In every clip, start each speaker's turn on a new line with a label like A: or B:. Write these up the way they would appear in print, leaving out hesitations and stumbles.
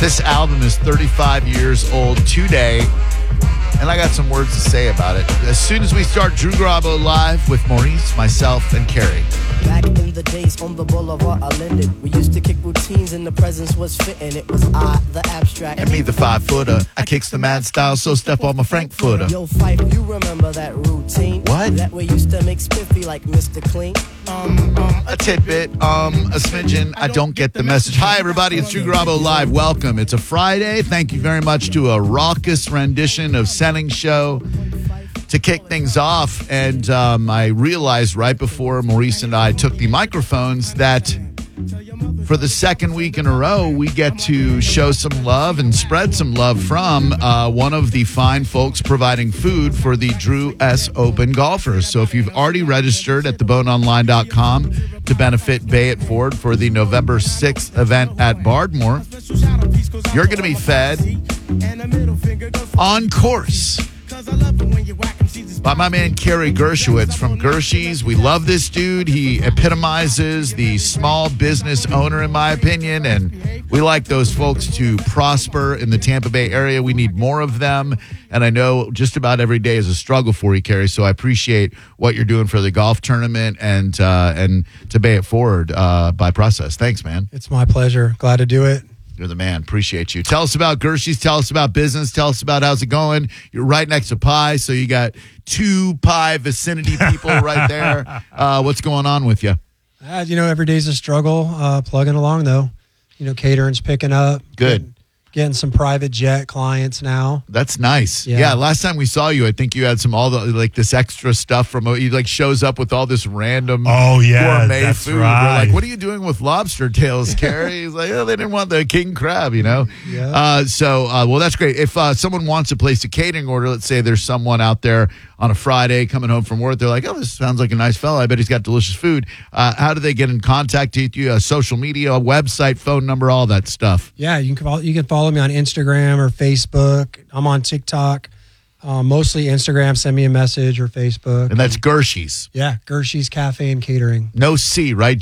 A: This album is 35 years old today, and I got some words to say about it. As soon as we start Drew Garabo Live with Maurice, myself, and Carrie.
B: Back in the days on the boulevard I landed, we used to kick routines and the presence was fitting. It was I, the abstract.
A: And me, the 5-footer. I kicks the mad style, so step on my Frankfurter.
B: Yo, Fife, you remember that routine?
A: What?
B: That we used to make spiffy like Mr. Clean.
A: A tidbit, a smidgen. I don't get the message. Hi, everybody. It's Drew Garabo Live. Welcome. It's a Friday. Thank you very much to a raucous rendition of Setting Show to kick things off. And I realized right before Maurice and I took the microphones that for the second week in a row, we get to show some love and spread some love from one of the fine folks providing food for the Drew S. Open golfers. So if you've already registered at theboneonline.com to benefit Bay It Forward for the November 6th event at Bardmore, you're going to be fed on course by my man Kerry Gershowitz from Gershie's. We love this dude. He epitomizes the small business owner, in my opinion, and we like those folks to prosper in the Tampa Bay area. We need more of them, and I know just about every day is a struggle for you, Kerry, so I appreciate what you're doing for the golf tournament and to Bay It Forward by process. Thanks, man.
C: It's my pleasure. Glad to do it.
A: You're the man. Appreciate you. Tell us about Gershie's. Tell us about business. Tell us about how's it going. You're right next to Pie, so you got two Pie vicinity people right there. What's going on with you?
C: Every day's a struggle. Plugging along, though. Catering's picking up.
A: Good.
C: Getting some private jet clients now.
A: That's nice.
C: Yeah.
A: Yeah. Last time we saw you, I think you had this extra stuff from he shows up with all this random gourmet
D: that's
A: food.
D: right.
A: We're like, what are you doing with lobster tails, Carrie? He's like, oh, they didn't want the king crab, Yeah. Well, that's great. If someone wants to place a catering order, let's say there's someone out there on a Friday coming home from work, they're like, oh, this sounds like a nice fella. I bet he's got delicious food. How do they get in contact with you? Social media, website, phone number, all that stuff.
C: Yeah, you can follow me on Instagram or Facebook. I'm on TikTok. Mostly Instagram. Send me a message or Facebook.
A: And that's Gershie's.
C: Yeah, Gershie's Cafe and Catering.
A: No C, right?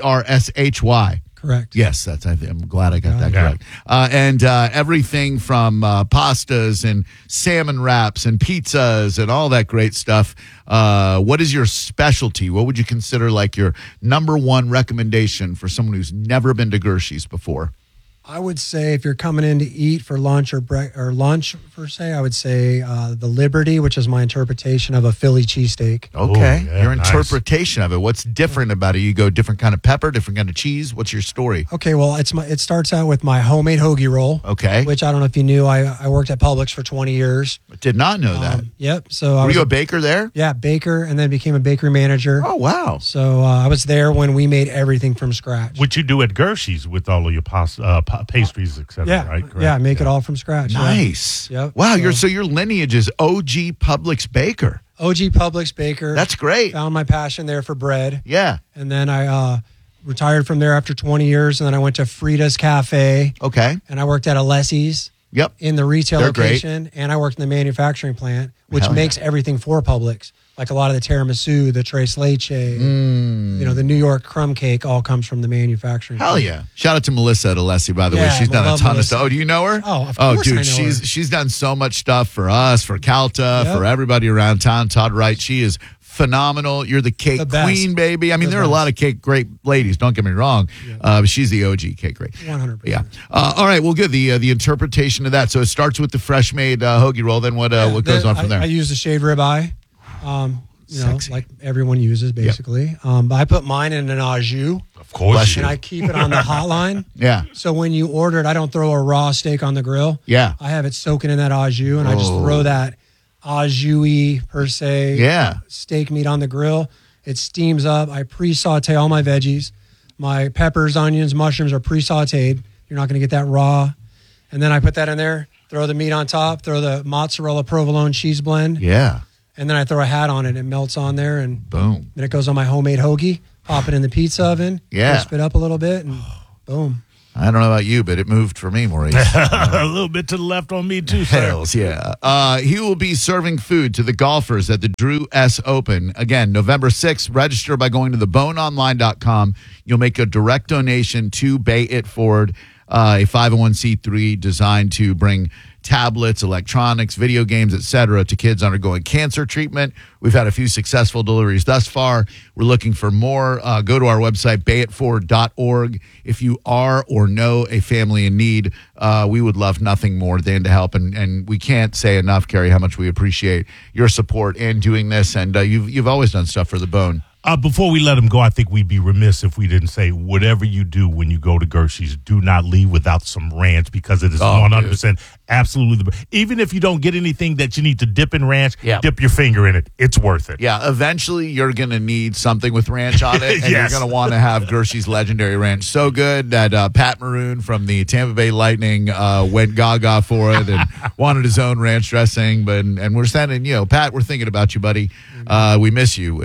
A: Gershy.
C: Correct.
A: Yes, I'm glad I got that correct. And everything from pastas and salmon wraps and pizzas and all that great stuff. What is your specialty? What would you consider like your number one recommendation for someone who's never been to Gershie's before?
C: I would say if you're coming in to eat for lunch or lunch per se, I would say the Liberty, which is my interpretation of a Philly cheesesteak.
A: Okay,
D: Ooh, yeah,
A: your
D: nice.
A: interpretation of it. What's different about it? You go different kind of pepper, different kind of cheese. What's your story?
C: Okay, well, it starts out with my homemade hoagie roll.
A: Okay,
C: which I don't know if you knew. I worked at Publix for 20 years.
A: Did not know that.
C: Yep. So
A: were you a baker there?
C: Yeah, baker, and then became a bakery manager.
A: Oh wow!
C: So I was there when we made everything from scratch.
D: What you do at Gershie's with all of your pastries, etc.
C: Yeah,
D: right? Correct.
C: Yeah, make it all from scratch.
A: Nice.
C: Yeah. Yep.
A: Wow, your lineage is OG Publix baker.
C: OG Publix baker.
A: That's great.
C: Found my passion there for bread.
A: Yeah.
C: And then I retired from there after 20 years, and then I went to Frida's Cafe.
A: Okay.
C: And I worked at Alessi's.
A: Yep.
C: In the retail
A: They're
C: location, and I worked in the manufacturing plant, which
A: Hell
C: makes everything for Publix. Like a lot of the tiramisu, the tres leche, the New York crumb cake all comes from the manufacturing
A: Hell
C: plant.
A: yeah. Shout out to Melissa at Alessi, by the way.
C: Yeah,
A: She's done a
C: love
A: ton of
C: Melissa.
A: stuff. Oh, do you know her?
C: Oh, of course
A: dude,
C: I know her.
A: she's done so much stuff for us, for Calta,
C: Yep.
A: for everybody around town. Todd Wright, she is phenomenal. You're the cake
C: The best.
A: queen, baby. I mean,
C: The
A: there are a lot of cake great ladies, don't get me wrong. But she's the OG cake great.
C: 100%.
A: Yeah. All right, well, good. The interpretation of that. So it starts with the fresh made hoagie roll. Then what goes on from there?
C: I use the shaved ribeye,
A: Sexy.
C: like everyone uses basically. But I put mine in an au jus,
D: Of course.
A: Bless
D: you
C: and I keep it on the hotline.
A: Yeah.
C: So when you order it, I don't throw a raw steak on the grill.
A: Yeah.
C: I have it soaking in that au jus, and I just throw that au jus-y per se
A: Yeah.
C: steak meat on the grill. It steams up. I pre-saute all my veggies. My peppers, onions, mushrooms are pre-sauteed. You're not going to get that raw. And then I put that in there, throw the meat on top, throw the mozzarella provolone cheese blend,
A: Yeah.
C: and then I throw a hat on it. It melts on there, and
A: Boom.
C: then it goes on my homemade hoagie. Pop it in the pizza oven,
A: Yeah.
C: crisp it up a little bit, and boom.
A: I don't know about you, but it moved for me, Maurice.
D: a little bit to the left on me too, sir.
A: Hells yeah. He will be serving food to the golfers at the Drew S. Open. Again, November 6th. Register by going to theboneonline.com. You'll make a direct donation to Bay It Forward. a 501c3 designed to bring tablets, electronics, video games, etc. to kids undergoing cancer treatment. We've had a few successful deliveries thus far. We're looking for more. Go to our website, bayitforward.org. If you are or know a family in need, we would love nothing more than to help. And we can't say enough, Carrie, how much we appreciate your support in doing this. And you've always done stuff for the Bone.
D: Before we let him go, I think we'd be remiss if we didn't say whatever you do when you go to Gershie's, do not leave without some ranch because it is 100% absolutely. Even if you don't get anything that you need to dip in ranch, dip your finger in it. It's worth it.
A: Yeah, eventually you're going to need something with ranch on it, and
D: Yes.
A: you're going to want to have Gershie's legendary ranch. So good that Pat Maroon from the Tampa Bay Lightning went gaga for it and wanted his own ranch dressing. And we're sending, Pat, we're thinking about you, buddy. We miss you.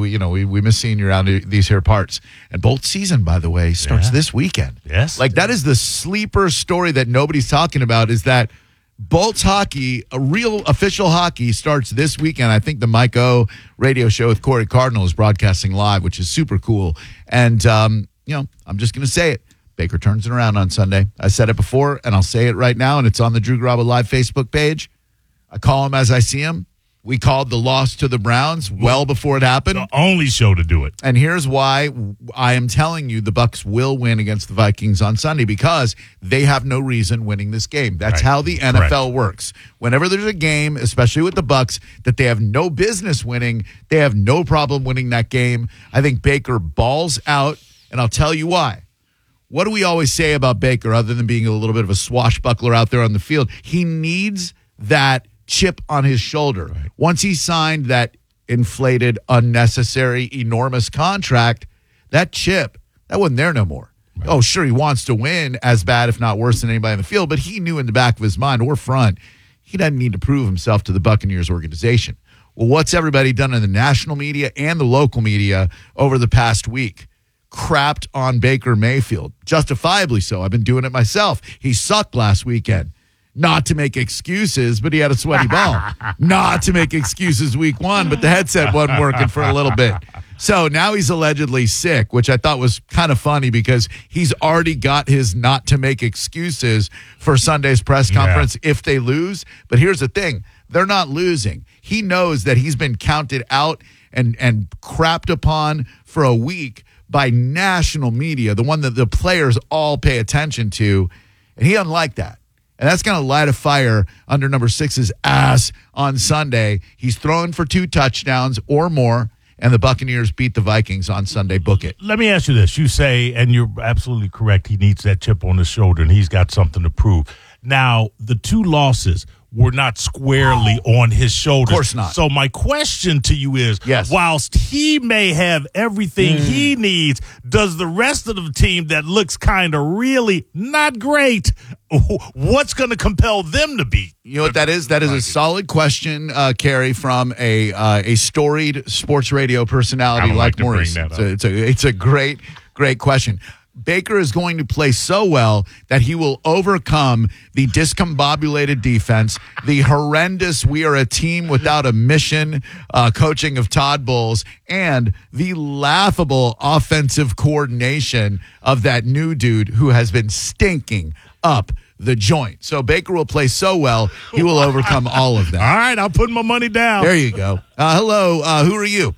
A: We miss seeing you around these here parts. And Bolt season, by the way, starts this weekend.
D: Yes.
A: Like, that is the sleeper story that nobody's talking about, is that Bolts hockey, a real official hockey, starts this weekend. I think the Mike O radio show with Corey Cardinal is broadcasting live, which is super cool. And, I'm just going to say it. Baker turns it around on Sunday. I said it before, and I'll say it right now, and it's on the Drew Garabo Live Facebook page. I call him as I see him. We called the loss to the Browns well before it happened.
D: The only show to do it.
A: And here's why I am telling you the Bucs will win against the Vikings on Sunday, because they have no reason winning this game. That's how the NFL works. Whenever there's a game, especially with the Bucs, that they have no business winning, they have no problem winning that game. I think Baker balls out, and I'll tell you why. What do we always say about Baker other than being a little bit of a swashbuckler out there on the field? He needs that chip on his shoulder. Right. Once he signed that inflated, unnecessary, enormous contract, that chip, that wasn't there no more. Right. Oh, sure, he wants to win as bad, if not worse, than anybody in the field, but he knew in the back of his mind or front, he doesn't need to prove himself to the Buccaneers organization. Well, what's everybody done in the national media and the local media over the past week? Crapped on Baker Mayfield. Justifiably so. I've been doing it myself. He sucked last weekend. Not to make excuses, but he had a sweaty ball. Not to make excuses week one, but the headset wasn't working for a little bit. So now he's allegedly sick, which I thought was kind of funny because he's already got his not to make excuses for Sunday's press conference if they lose. But here's the thing. They're not losing. He knows that he's been counted out and crapped upon for a week by national media, the one that the players all pay attention to, and he doesn't like that. And that's going to light a fire under number 6's ass on Sunday. He's throwing for 2 touchdowns or more, and the Buccaneers beat the Vikings on Sunday. Book it.
D: Let me ask you this. You say, and you're absolutely correct, he needs that chip on his shoulder, and he's got something to prove. Now, the 2 losses were not squarely on his shoulders.
A: Of course not.
D: So my question to you is,
A: yes,
D: whilst he may have everything he needs, does the rest of the team that looks kind of really not great, what's going to compel them to beat?
A: You know what that is? That is a solid question, Carrie, from a storied sports radio personality like Maurice. It's a great question. Baker is going to play so well that he will overcome the discombobulated defense, the horrendous we are a team without a mission coaching of Todd Bowles, and the laughable offensive coordination of that new dude who has been stinking up the joint. So Baker will play so well, he will overcome all of that.
D: All right, I'll put my money down.
A: There you go. Hello, who are you?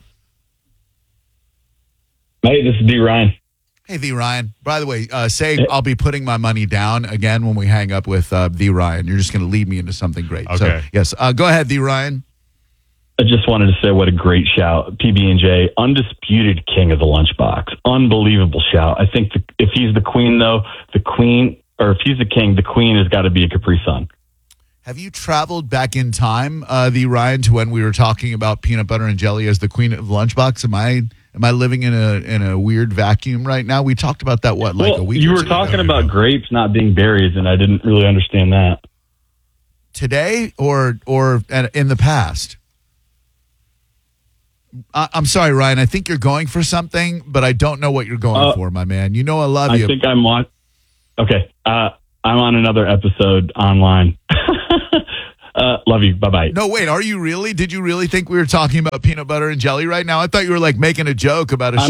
E: Hey, this is D. Ryan.
A: Hey, V. Ryan. By the way, I'll be putting my money down again when we hang up with V. Ryan. You're just going to lead me into something great.
D: Okay.
A: So, yes, go ahead, V. Ryan.
E: I just wanted to say what a great shout. PB&J, undisputed king of the lunchbox. Unbelievable shout. I think if he's the queen, though, if he's the king, the queen has got to be a Capri Sun.
A: Have you traveled back in time, V. Ryan, to when we were talking about peanut butter and jelly as the queen of the lunchbox? Am I living in a weird vacuum right now? We talked about that, a week
E: you
A: or
E: were
A: two
E: talking
A: ago.
E: about grapes not being berries, and I didn't really understand that.
A: Today or in the past? I'm sorry, Ryan. I think you're going for something, but I don't know what you're going for, my man. You know I love you.
E: I think I'm on. Okay. I'm on another episode online. Love you. Bye-bye.
A: No, wait. Are you really? Did you really think we were talking about peanut butter and jelly right now? I thought you were making a joke about a show.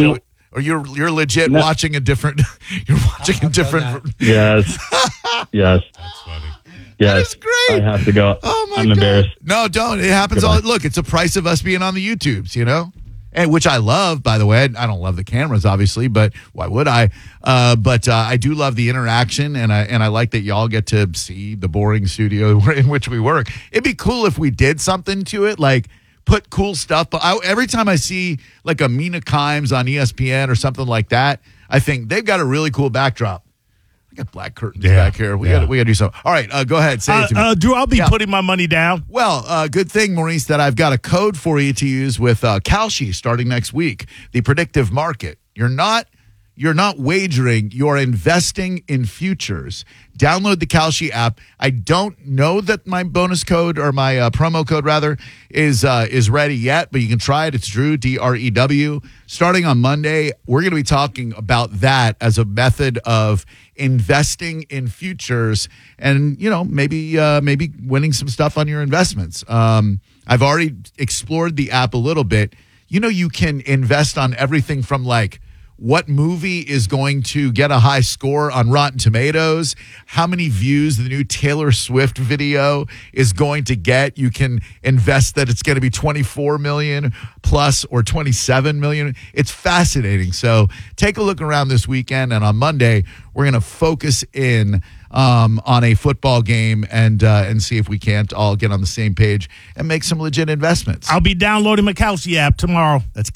A: Or you're legit watching a different. You're watching a different.
E: Yes. Yes.
D: That's funny.
E: Yes.
A: That is great.
E: I have to go.
A: Oh my
E: I'm
A: God.
E: embarrassed.
A: No, don't. It happens all. Look, it's a price of us being on the YouTubes, you know, and which I love. By the way, I don't love the cameras, obviously, but why would I? But I do love the interaction, and I like that y'all get to see the boring studio in which we work. It'd be cool if we did something to it, like put cool stuff. But every time I see like a Mina Kimes on ESPN or something like that, I think they've got a really cool backdrop. I got black curtains back here. We got to do something. All right, go ahead. Say it to me.
D: Drew, I'll be putting my money down.
A: Well, good thing, Maurice, that I've got a code for you to use with Kalshi starting next week. The predictive market. You're not wagering. You're investing in futures. Download the Kalshi app. I don't know that my bonus code or my promo code rather is ready yet, but you can try it. It's Drew, DREW. Starting on Monday, we're going to be talking about that as a method of investing in futures, and maybe winning some stuff on your investments. I've already explored the app a little bit. You can invest on everything from like what movie is going to get a high score on Rotten Tomatoes, how many views the new Taylor Swift video is going to get. You can invest that it's going to be 24 million plus or 27 million. It's fascinating. So take a look around this weekend, and on Monday, we're going to focus in on a football game and see if we can't all get on the same page and make some legit investments.
D: I'll be downloading my Kalshi app tomorrow.
A: That's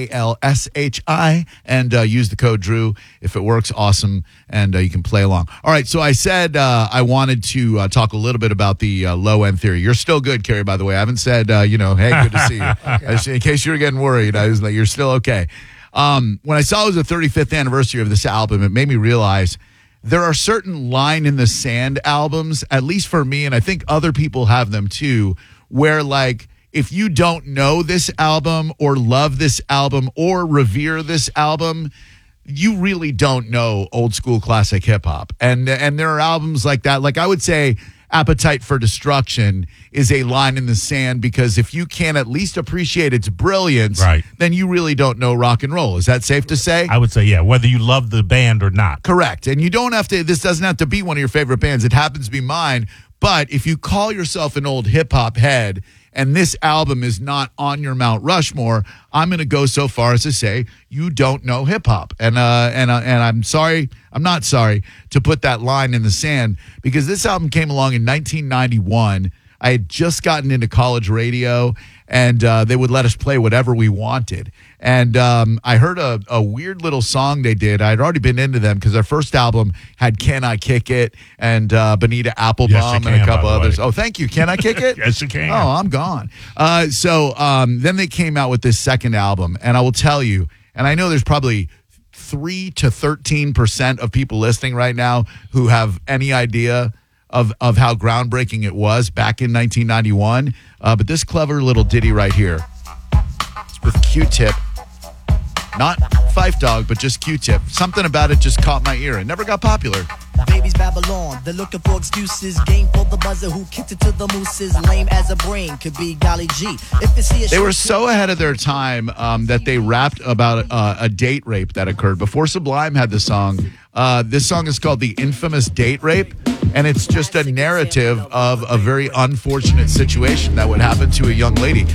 A: KALSHI, and use the code Drew if it works. Awesome, and you can play along. All right, so I said I wanted to talk a little bit about the low end theory. You're still good, Kerry. By the way, I haven't said hey, good to see you. In case you were getting worried, I was like, you're still okay. When I saw it was the 35th anniversary of this album, it made me realize there are certain line in the sand albums, at least for me, and I think other people have them too, where like if you don't know this album or love this album or revere this album, you really don't know old school classic hip hop. And there are albums like that. Like I would say Appetite for Destruction is a line in the sand, because if you can't at least appreciate its brilliance, then you really don't know rock and roll. Is that safe to say?
D: I would say, yeah, whether you love the band or not.
A: Correct. And you don't have to, this doesn't have to be one of your favorite bands. It happens to be mine. But if you call yourself an old hip hop head and this album is not on your Mount Rushmore, I'm going to go so far as to say you don't know hip hop. And I'm sorry, I'm not sorry to put that line in the sand, because this album came along in 1991. I had just gotten into college radio, and they would let us play whatever we wanted. And I heard a weird little song they did. I'd already been into them because their first album had Can I Kick It and Bonita Applebaum and a couple others. Oh, thank you. Can I Kick It?
D: Yes, you can.
A: Oh, I'm gone. So then they came out with this second album, and I will tell you, and I know there's probably 3 to 13% of people listening right now who have any idea of how groundbreaking it was back in 1991. But this clever little ditty right here, it's with Q-Tip. Not Phife Dawg, but just Q-Tip. Something about it just caught my ear. It never got popular.
B: Baby's Babylon, they're looking for excuses. Game for the buzzer who kicked it to the mooses. Lame as a brain, could be golly G. If you see a
A: they were so ahead of their time that they rapped about a date rape that occurred before Sublime had the song. This song is called The Infamous Date Rape, and it's just a narrative of a very unfortunate situation that would happen to a young lady.